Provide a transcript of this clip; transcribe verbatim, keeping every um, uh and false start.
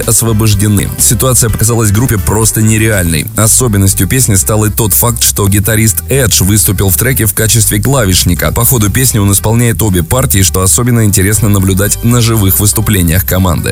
освобождены. Ситуация показалась группе просто нереальной. Особенностью песни стал и тот факт, что гитарист Эдж выступил в треке в качестве клавишника. По ходу песни он исполняет обе партии, что особенно интересно наблюдать на живых выступлениях команды.